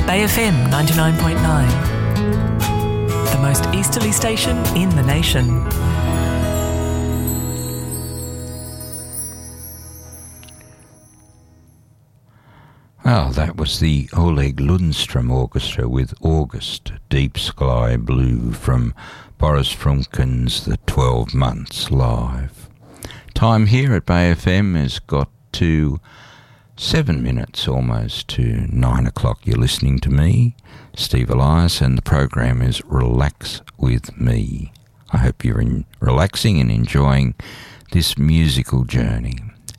Bay FM 99.9, the most easterly station in the nation. Well, that was the Oleg Lundstrom Orchestra with August, Deep Sky Blue from Boris Frumkin's The 12 Months Live. Time here at Bay FM has got to 7 minutes almost to 9 o'clock. You're listening to me, Steve Elias, and the program is Relax With Me. I hope you're relaxing and enjoying this musical journey.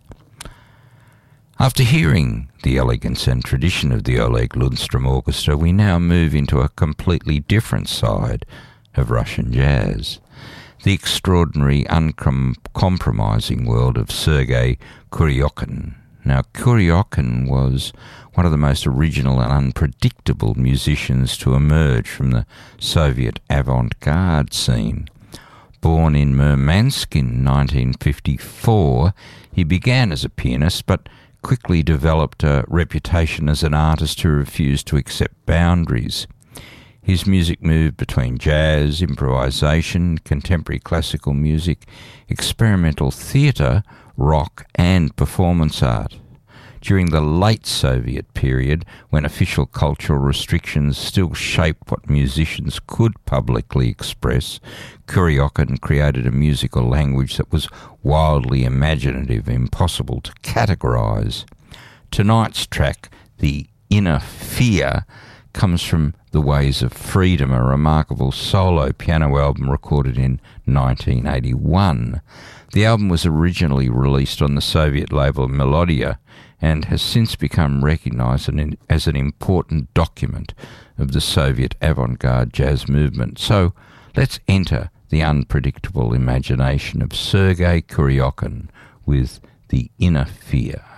After hearing the elegance and tradition of the Oleg Lundstrom Orchestra, we now move into a completely different side of Russian jazz, the extraordinary, uncompromising world of Sergei Kuryakin. Now, Kuryakin was one of the most original and unpredictable musicians to emerge from the Soviet avant-garde scene. Born in Murmansk in 1954, he began as a pianist, but quickly developed a reputation as an artist who refused to accept boundaries. His music moved between jazz, improvisation, contemporary classical music, experimental theatre, rock and performance art. During the late Soviet period, when official cultural restrictions still shaped what musicians could publicly express, Kuryakin created a musical language that was wildly imaginative, impossible to categorise. Tonight's track, The Inner Fear, comes from The Ways of Freedom, a remarkable solo piano album recorded in 1981. The album was originally released on the Soviet label Melodia and has since become recognised as an important document of the Soviet avant-garde jazz movement. So let's enter the unpredictable imagination of Sergei Kuryakin with The Inner Fear.